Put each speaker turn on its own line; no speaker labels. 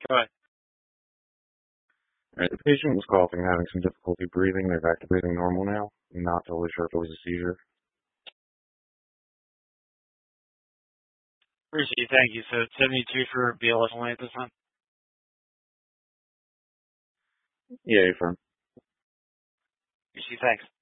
Go ahead.
All right, the patient was coughing, having some difficulty breathing. They're back to breathing normal now. I'm not totally sure if it was a seizure.
Appreciate it. Thank you. So 72 for BLS only at this time?
Yeah, you're fine.
Appreciate it. Thanks.